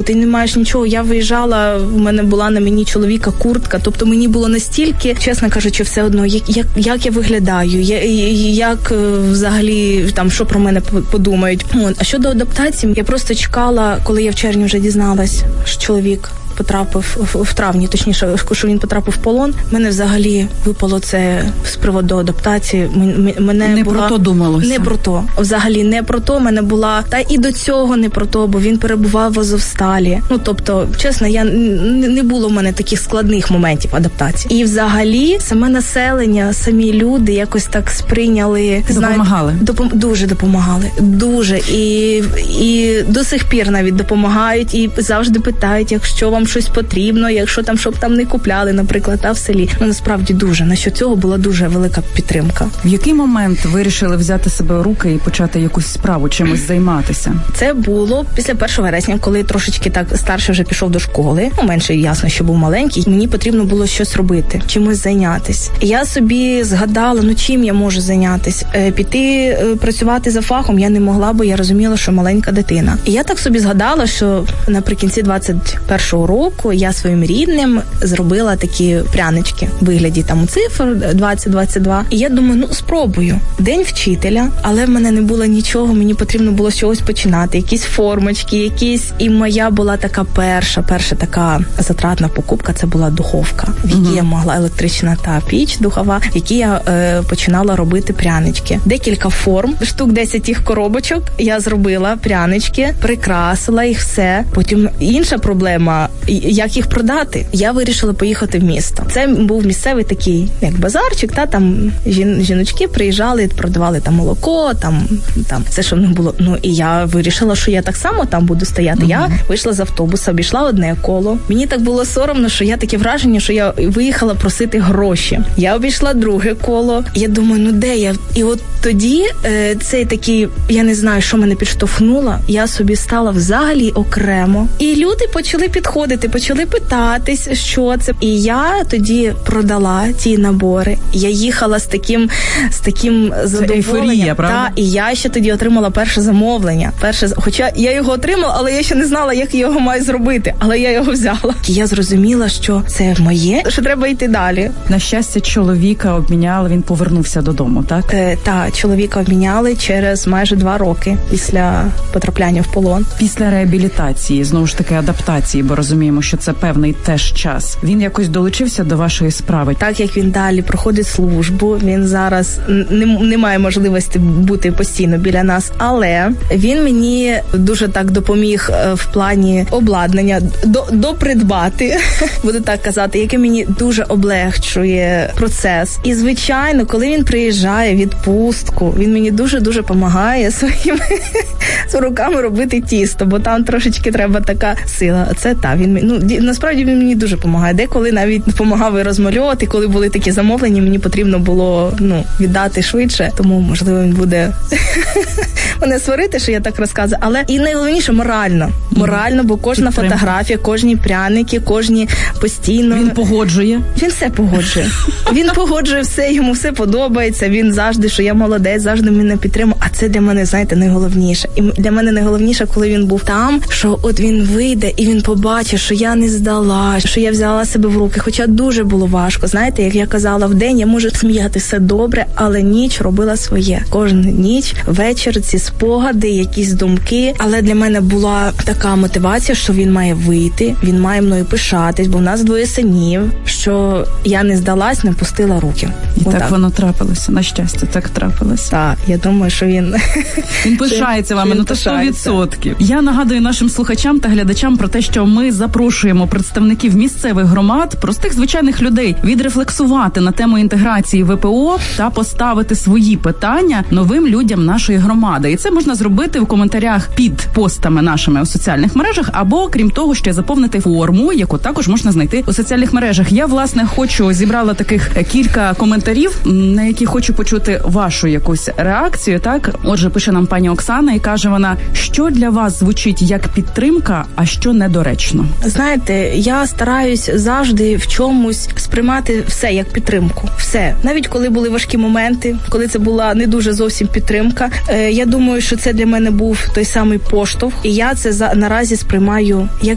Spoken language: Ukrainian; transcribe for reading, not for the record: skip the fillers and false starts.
ти не маєш нічого. Я виїжджала, в мене була на мені чоловіка куртка, тобто мені було настільки, чесно кажучи, все одно, як я виглядаю, як взагалі, там, що про мене подумають. А щодо адаптації, я просто чекала, коли я в червні вже дізналась, що чоловік потрапив в травні, точніше, що він потрапив в полон. Мене взагалі випало це з приводу адаптації. Не про то думалося. Не про то. Взагалі не про то. Мене була, та і до цього не про то, бо він перебував в Азовсталі. Тобто, чесно, не було в мене таких складних моментів адаптації. І взагалі саме населення, самі люди якось так сприйняли. Допомагали? Дуже допомагали. Дуже. І до сих пір навіть допомагають і завжди питають, якщо вам щось потрібно, якщо там, щоб там не купляли, наприклад, в селі. Насправді дуже. Насчет цього була дуже велика підтримка. В який момент ви вирішили взяти себе в руки і почати якусь справу, чимось займатися? Це було після 1 вересня, коли трошечки так старший вже пішов до школи. Менше ясно, що був маленький. Мені потрібно було щось робити, чимось зайнятися. Я собі згадала, чим я можу зайнятися. Піти працювати за фахом я не могла, бо я розуміла, що маленька дитина. І я так собі згадала, що наприкінці 21-го року я своїм рідним зробила такі прянички в вигляді там цифр 20-22. І я думаю, спробую. День вчителя, але в мене не було нічого, мені потрібно було з чогось починати. Якісь формочки, якісь. І моя була така перша така затратна покупка, це була духовка, в якій я могла, електрична та піч духова, в якій я починала робити прянички. Декілька форм, штук 10 їх коробочок, я зробила прянички, прикрасила їх все. Потім інша проблема, як їх продати. Я вирішила поїхати в місто. Це був місцевий такий, як базарчик, там жіночки приїжджали, продавали там молоко, там все, що в них було. І я вирішила, що я так само там буду стояти. Я вийшла з автобуса, обійшла одне коло. Мені так було соромно, що я таке враження, що я виїхала просити гроші. Я обійшла друге коло. Я думаю, де я? І от тоді цей такий, я не знаю, що мене підштовхнуло, я собі стала взагалі окремо. І люди почали підходити, почали питатись, що це. І я тоді продала ті набори. Я їхала з таким задоволенням. Це ейфорія, правда? І я ще тоді отримала перше замовлення. Хоча я його отримала, але я ще не знала, як я його маю зробити. Але я його взяла. І я зрозуміла, що це моє, що треба йти далі. На щастя, чоловіка обміняли, він повернувся додому, так? Так, чоловіка обміняли через майже 2 роки після потрапляння в полон. Після реабілітації, знову ж таки, адаптації, бо розуміємо, що це певний теж час. Він якось долучився до вашої справи? Так, як він далі проходить службу, він зараз не має можливості бути постійно біля нас, але він мені дуже так допоміг в плані обладнання, допридбати, буду так казати, яке мені дуже облегчує процес. І, звичайно, коли він приїжджає в відпустку, він мені дуже-дуже допомагає своїми руками робити тісто, бо там трошечки треба така сила. Це насправді він мені дуже допомагає. Деколи навіть допомагав і розмальовувати, коли були такі замовлення, мені потрібно було віддати швидше, тому, можливо, він буде мене сварити, що я так розказую, але і найголовніше морально, бо кожна фотографія, кожні пряники, кожні постійно... Він погоджує? Він все погоджує. Він погоджує все, йому все подобається, він завжди, що я молодець, завжди мене підтримує, а це для мене, знаєте, найголовніше. І для мене найголовніше, коли він був там, що от він вийде і він побачить, що я не здала, що я взяла себе в руки, хоча дуже було важко. Знаєте, як я казала, вдень я можу сміяти все добре, але ніч робила своє. Кожну ніч, вечір, ці спогади, якісь думки. Але для мене була така мотивація, що він має вийти, він має мною пишатись, бо в нас 2 синів, що я не здалась, не пустила руки. І так воно трапилося, на щастя, так трапилося. Так, я думаю, що він пишається вами, на 100%. Я нагадую нашим слухачам та глядачам про те, що ми запрошуємо представників місцевих громад, простих звичайних людей, відрефлексувати на тему інтеграції ВПО та поставити свої питання новим людям нашої громади. І це можна зробити в коментарях під постами нашими у соціальних мережах, або, крім того, ще заповнити форму, яку також можна знайти у соціальних мережах. Я, власне, зібрала таких кілька коментарів, на які хочу почути вашу якусь реакцію, так? Отже, пише нам пані Оксана і каже вона, що для вас звучить як підтримка, а що недоречно? Знаєте, я стараюсь завжди в чомусь сприймати все як підтримку. Все. Навіть коли були важкі моменти, коли це була не дуже зовсім підтримка, я думаю, що це для мене був той самий поштовх. І я це наразі сприймаю як